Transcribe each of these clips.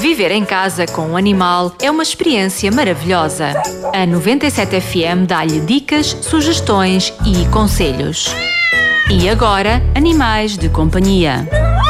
Viver em casa com um animal é uma experiência maravilhosa. A 97 FM dá-lhe dicas, sugestões e conselhos. E agora, animais de companhia.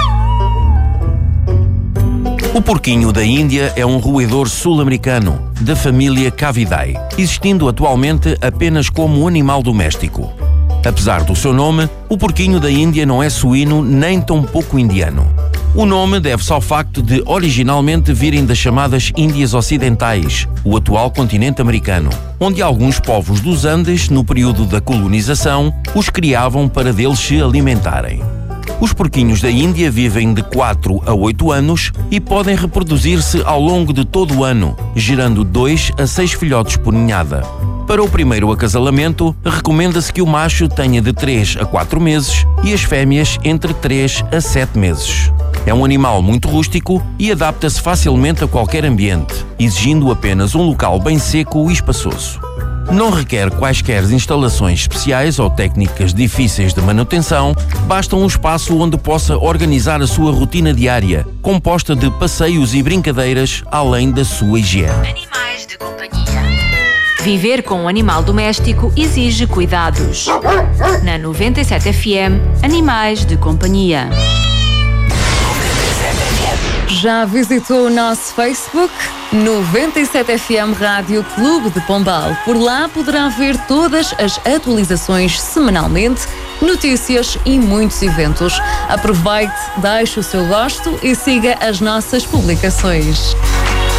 O porquinho da Índia é um roedor sul-americano, da família Cavidae, existindo atualmente apenas como um animal doméstico. Apesar do seu nome, o porquinho da Índia não é suíno nem tampouco indiano. O nome deve-se ao facto de originalmente virem das chamadas Índias Ocidentais, o atual continente americano, onde alguns povos dos Andes, no período da colonização, os criavam para deles se alimentarem. Os porquinhos da Índia vivem de 4 a 8 anos e podem reproduzir-se ao longo de todo o ano, gerando 2 a 6 filhotes por ninhada. Para o primeiro acasalamento, recomenda-se que o macho tenha de 3 a 4 meses e as fêmeas entre 3 a 7 meses. É um animal muito rústico e adapta-se facilmente a qualquer ambiente, exigindo apenas um local bem seco e espaçoso. Não requer quaisquer instalações especiais ou técnicas difíceis de manutenção, basta um espaço onde possa organizar a sua rotina diária, composta de passeios e brincadeiras, além da sua higiene. Animais de companhia. Viver com um animal doméstico exige cuidados. Na 97 FM, Animais de Companhia. Já visitou o nosso Facebook? 97 FM Rádio Clube de Pombal. Por lá poderá ver todas as atualizações semanalmente, notícias e muitos eventos. Aproveite, deixe o seu gosto e siga as nossas publicações.